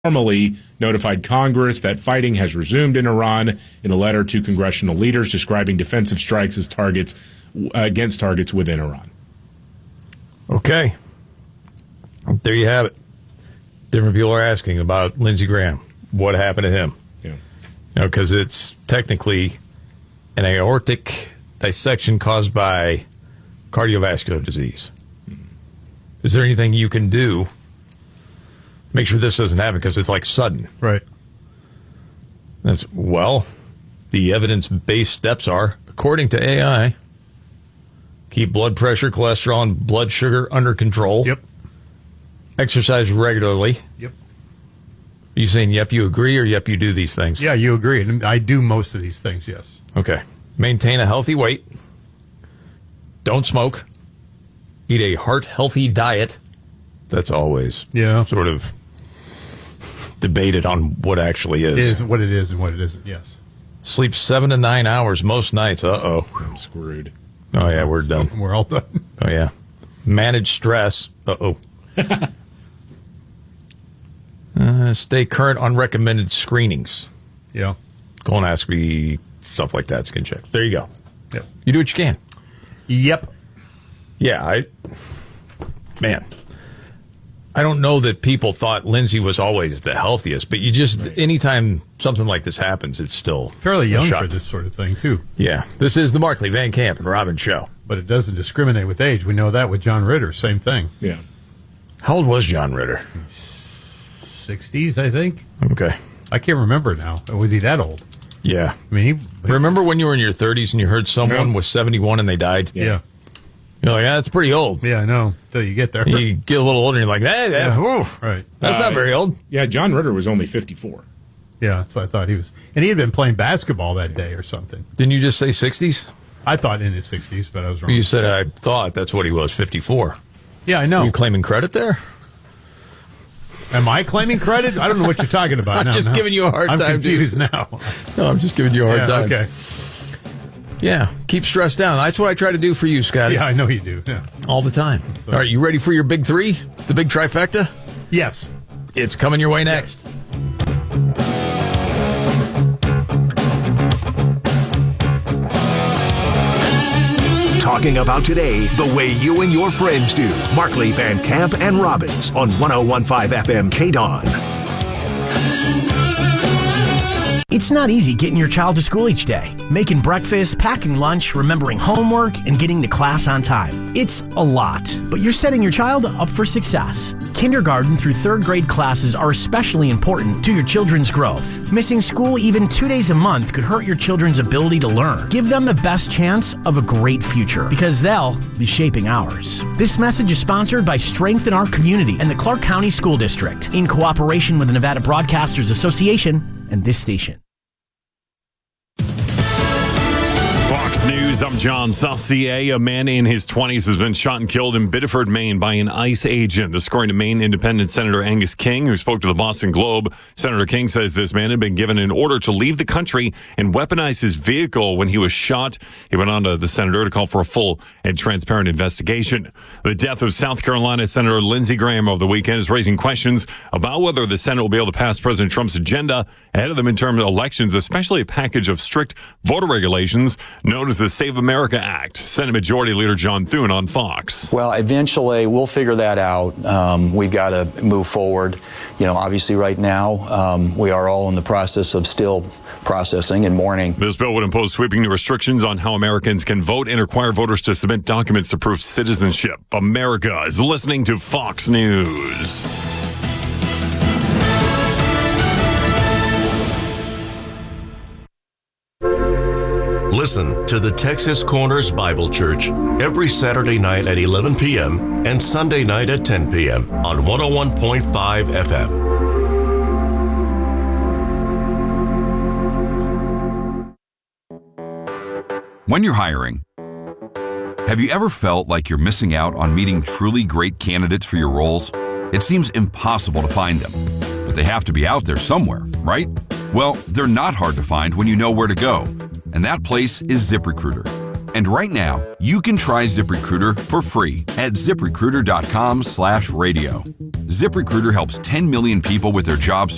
formally notified Congress that fighting has resumed in Iran in a letter to congressional leaders describing defensive strikes as targets against targets within Iran. Okay. There you have it. Different people are asking about Lindsey Graham. What happened to him? Yeah. Because it's technically an aortic dissection caused by cardiovascular disease. Is there anything you can do? Make sure this doesn't happen because it's like sudden. Right. The evidence-based steps are, according to AI, keep blood pressure, cholesterol, and blood sugar under control. Yep. Exercise regularly. Yep. Are you saying, yep, you agree, or yep, you do these things? Yeah, you agree. And I do most of these things, yes. Okay. Maintain a healthy weight. Don't smoke. Eat a heart-healthy diet. That's always sort of debated on what actually is. It is what it is and what it isn't, yes. Sleep 7 to 9 hours most nights. Uh-oh. I'm screwed. Oh, yeah, we're done. We're all done. Oh, yeah. Manage stress. Uh-oh. Stay current on recommended screenings. Yeah. Colonoscopy, stuff like that, skin checks. There you go. Yep. You do what you can. Yep. Yeah, I don't know that people thought Lindsey was always the healthiest, but you just, anytime something like this happens, it's still fairly young for this sort of thing, too. Yeah. This is the Markley, Van Camp, and Robbins Show. But it doesn't discriminate with age. We know that with John Ritter, same thing. Yeah. How old was John Ritter? 60s, I think. Okay. I can't remember now. Was he that old? Yeah. I mean, remember when you were in your 30s and you heard someone was 71 and they died? Yeah. You're like, that's pretty old. Yeah, I know. Until you get there. You get a little older and you're like, hey, right. That's not very old. Yeah, John Ritter was only 54. Yeah, that's what I thought he was. And he had been playing basketball that day or something. Didn't you just say 60s? I thought in his 60s, but I was wrong. You said I thought that's what he was, 54. Yeah, I know. Are you claiming credit there? Am I claiming credit? I don't know what you're talking about. I'm just giving you a hard time. I'm confused now. No, I'm just giving you a hard time. Okay. Yeah, keep stress down. That's what I try to do for you, Scotty. Yeah, I know you do. Yeah. All the time. So. All right, you ready for your big three? The big trifecta? Yes. It's coming your way next. Talking about today the way you and your friends do. Markley, Van Camp, and Robbins on 101.5 FM KDON. It's not easy getting your child to school each day. Making breakfast, packing lunch, remembering homework, and getting to class on time. It's a lot, but you're setting your child up for success. Kindergarten through third grade classes are especially important to your children's growth. Missing school even 2 days a month could hurt your children's ability to learn. Give them the best chance of a great future, because they'll be shaping ours. This message is sponsored by Strengthen Our Community and the Clark County School District, in cooperation with the Nevada Broadcasters Association and this station. Fox News, I'm John Saucier. A man in his 20s has been shot and killed in Biddeford, Maine by an ICE agent. According to Maine Independent Senator Angus King, who spoke to the Boston Globe, Senator King says this man had been given an order to leave the country and weaponize his vehicle when he was shot. He went on to the senator to call for a full and transparent investigation. The death of South Carolina Senator Lindsey Graham over the weekend is raising questions about whether the Senate will be able to pass President Trump's agenda ahead of the midterm elections, especially a package of strict voter regulations known as the Save America Act. Senate Majority Leader John Thune on Fox. Well, eventually we'll figure that out. We've got to move forward. You know, obviously right now we are all in the process of still processing and mourning. This bill would impose sweeping new restrictions on how Americans can vote and require voters to submit documents to prove citizenship. America is listening to Fox News. Listen to the Texas Corners Bible Church every Saturday night at 11 p.m. and Sunday night at 10 p.m. on 101.5 FM. When you're hiring, have you ever felt like you're missing out on meeting truly great candidates for your roles? It seems impossible to find them, but they have to be out there somewhere, right? Well, they're not hard to find when you know where to go. And that place is ZipRecruiter. And right now, you can try ZipRecruiter for free at ZipRecruiter.com/radio. ZipRecruiter helps 10 million people with their job